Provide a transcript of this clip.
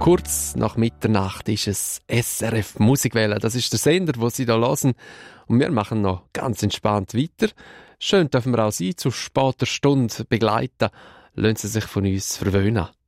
Kurz nach Mitternacht ist es SRF Musikwelle. Das ist der Sender, den Sie hier hören. Und wir machen noch ganz entspannt weiter. Schön dürfen wir auch Sie zu später Stunde begleiten. Lassen Sie sich von uns verwöhnen.